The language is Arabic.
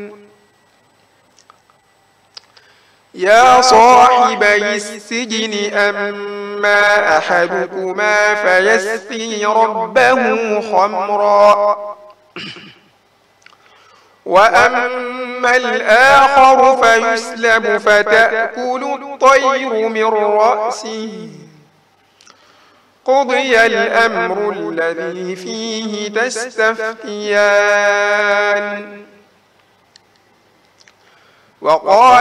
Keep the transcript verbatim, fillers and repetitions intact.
يا صاحبي السجن أما أحدكما فيسقي ربه خمرا وأما الآخر فيسلب فتأكل الطير من رأسه قضي الأمر الذي فيه تستفتيان. وقال